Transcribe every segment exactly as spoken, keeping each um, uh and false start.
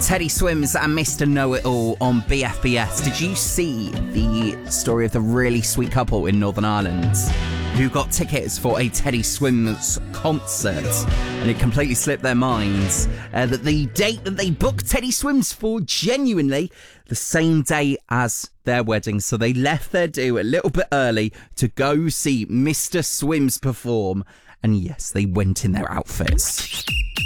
Teddy Swims and Mister Know-It-All on B F B S. Did you see the story of the really sweet couple in Northern Ireland who got tickets for a Teddy Swims concert, and it completely slipped their minds uh, that the date that they booked Teddy Swims for, genuinely the same day as their wedding, so they left their do a little bit early to go see Mister Swims perform, and yes, they went in their outfits.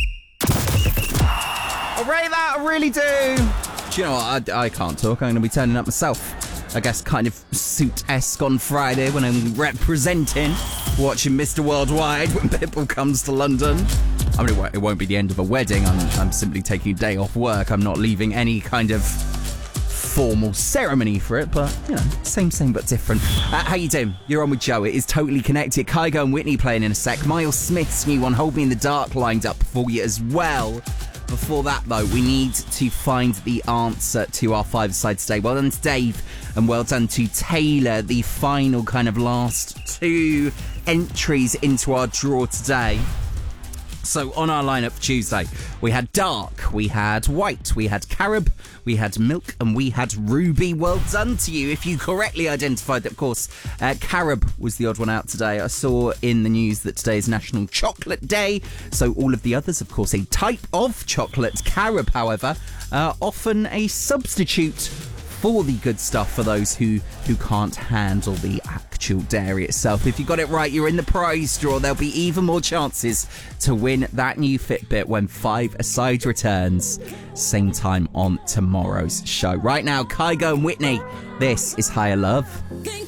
I rate that, I really do. Do you know what, I, I can't talk, I'm going to be turning up myself. I guess kind of suit-esque on Friday when I'm representing, watching Mister Worldwide when Pitbull comes to London. I mean, it won't, it won't be the end of a wedding, I'm, I'm simply taking a day off work, I'm not leaving any kind of formal ceremony for it, but, you know, same, same, but different. Uh, how you doing? You're on with Joe. It is Totally Connected. Kygo and Whitney playing in a sec. Miles Smith's new one, Hold Me in the Dark, lined up for you as well. Before that, though, we need to find the answer to our five-a-side today. Well done to Dave, and well done to Taylor, the final kind of last two entries into our draw today. So on our lineup for Tuesday, we had Dark, we had White, we had Carob, we had Milk, and we had Ruby. Well done to you if you correctly identified that, of course. Uh, Carob was the odd one out today. I saw in the news that today is National Chocolate Day, so all of the others, of course, a type of chocolate. Carob, however, uh, often a substitute for the good stuff for those who, who can't handle the actual dairy itself. If you got it right, you're in the prize draw. There'll be even more chances to win that new Fitbit when Five-A-Side returns. Same time on tomorrow's show. Right now, Kygo and Whitney. This is Higher Love.